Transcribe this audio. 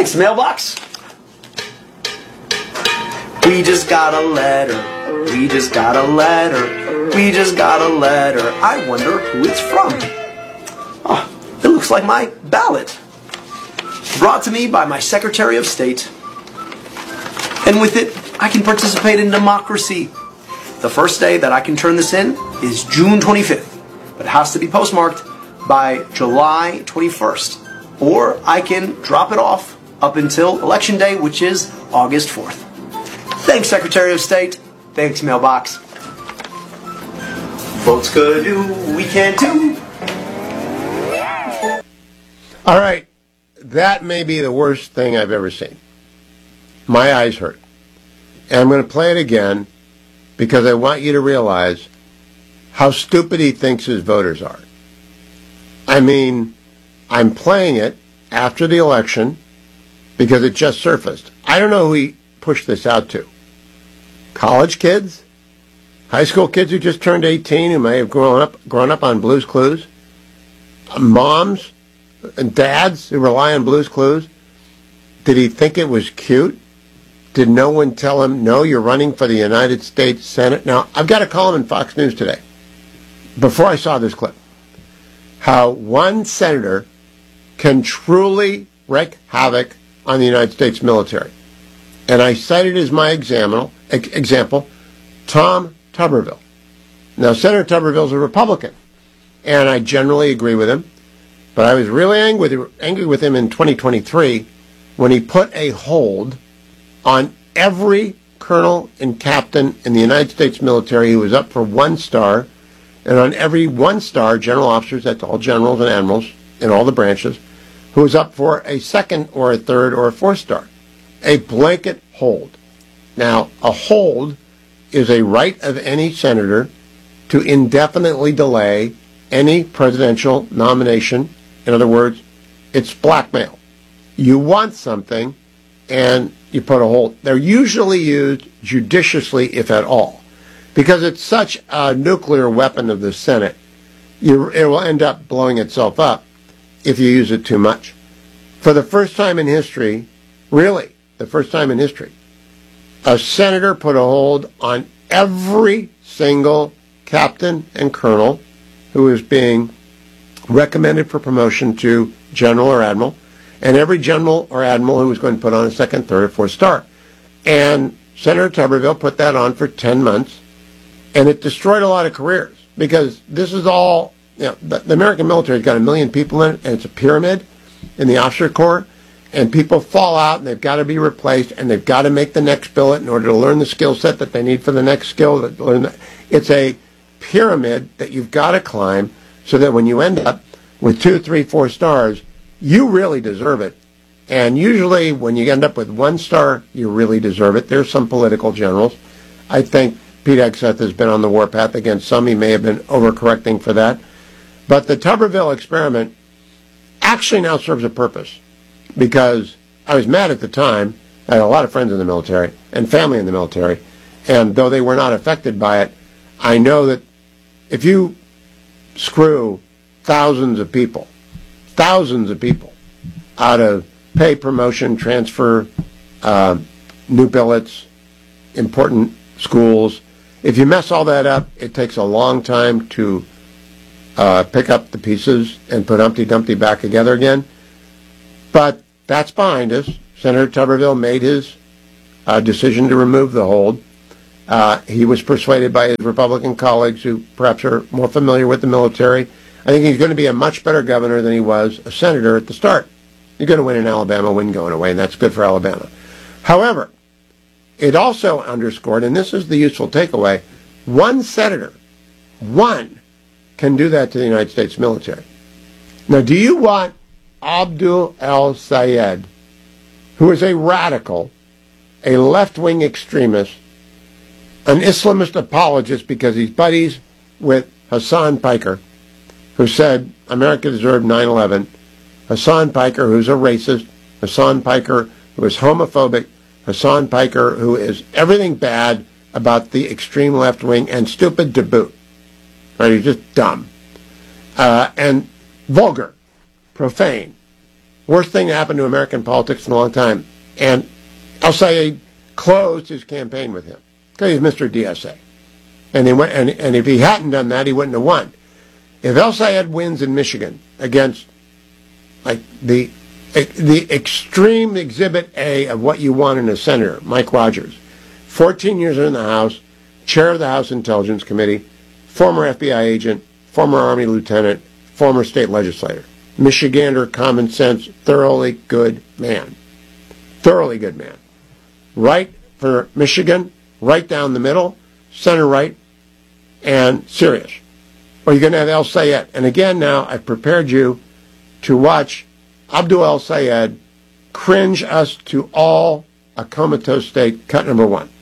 Thanks, mailbox. We just got a letter. We just got a letter. We just got a letter. I wonder who it's from. Oh, it looks like my ballot. Brought to me by my Secretary of State. And with it, I can participate in democracy. The first day that I can turn this in is June 25th. But it has to be postmarked by July 21st. Or I can drop it off up until Election Day, which is August 4th. Thanks, Secretary of State. Thanks, mailbox. Votes gonna do, we can't do. All right. That may be the worst thing I've ever seen. My eyes hurt. And I'm going to play it again because I want you to realize how stupid he thinks his voters are. I mean, I'm playing it after the election because it just surfaced. I don't know who he pushed this out to. College kids? High school kids who just turned 18 who may have grown up on Blue's Clues? Moms and dads who rely on Blue's Clues? Did he think it was cute? Did no one tell him, no, you're running for the United States Senate? Now, I've got a column in Fox News today, before I saw this clip, how one senator can truly wreak havoc on the United States military. And I cited as my example Tom Tuberville. Now, Senator Tuberville's a Republican, and I generally agree with him, but I was really angry with him in 2023 when he put a hold on every colonel and captain in the United States military who was up for 1 star, and on every 1-star general officers, that's all generals and admirals in all the branches, who was up for a 2nd or a 3rd or a 4-star. A blanket hold. Now, a hold is a right of any senator to indefinitely delay any presidential nomination. In other words, it's blackmail. You want something, and you put a hold. They're usually used judiciously, if at all, because it's such a nuclear weapon of the Senate. It will end up blowing itself up if you use it too much. For the first time in history, really, the first time in history, a senator put a hold on every single captain and colonel who is being recommended for promotion to general or admiral, and every general or admiral who was going to put on a 2nd, 3rd, or 4th star. And Senator Tuberville put that on for 10 months, and it destroyed a lot of careers, because this is all, the American military has got 1 million people in it, and it's a pyramid in the officer corps, and people fall out, and they've got to be replaced, and they've got to make the next billet in order to learn the skill set that they need for the next skill. It's a pyramid that you've got to climb so that when you end up with 2, 3, 4 stars, you really deserve it. And usually when you end up with 1 star, you really deserve it. There's some political generals. I think Pete Hegseth has been on the warpath against some. He may have been overcorrecting for that. But the Tuberville experiment actually now serves a purpose, because I was mad at the time. I had a lot of friends in the military and family in the military, and though they were not affected by it, I know that if you screw thousands of people out of pay, promotion, transfer, new billets, important schools, if you mess all that up, it takes a long time to pick up the pieces and put Humpty Dumpty back together again. But that's behind us. Senator Tuberville made his decision to remove the hold. He was persuaded by his Republican colleagues who perhaps are more familiar with the military. I think he's going to be a much better governor than he was a senator at the start. You're going to win in Alabama, win going away, and that's good for Alabama. However, it also underscored, and this is the useful takeaway, 1 senator, 1, can do that to the United States military. Now, do you want Abdul El-Sayed, who is a radical, a left-wing extremist, an Islamist apologist because he's buddies with Hassan Piker, who said America deserved 9/11, Hassan Piker, who's a racist, Hassan Piker, who is homophobic, Hassan Piker, who is everything bad about the extreme left wing and stupid to boot. Right? He's just dumb. And vulgar, profane, Worst thing that happened to American politics in a long time. And El-Sayed closed his campaign with him because he's Mr. DSA. And, and if he hadn't done that, he wouldn't have won. If El-Sayed wins in Michigan against like the extreme exhibit A of what you want in a senator, Mike Rogers, 14 years in the House, chair of the House Intelligence Committee, former FBI agent, former Army lieutenant, former state legislator, Michigander, common sense, thoroughly good man. Thoroughly good man. Right for Michigan, right down the middle, center right, and serious. Or you're going to have El-Sayed. And again now, I've prepared you to watch Abdul El-Sayed cringe us to all a comatose state, cut number one.